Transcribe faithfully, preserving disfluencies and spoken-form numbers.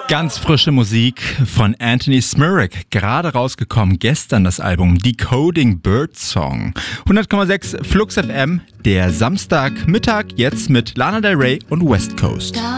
Ganz frische Musik von Anthony Smirek, gerade rausgekommen, gestern das Album Decoding Birdsong. hundert Komma sechs Flux F M, der Samstagmittag jetzt mit Lana Del Rey und West Coast.